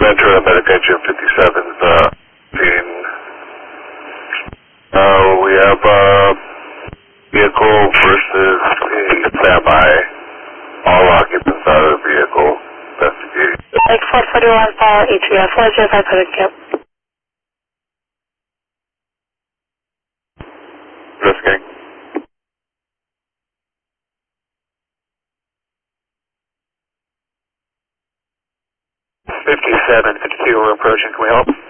Metro Medication 57's being, we have vehicle versus a standby. All occupants out of the vehicle investigating. X441 Paul ATF, what is your 500 cap? Investigating. 57, 52, we're approaching, can we help?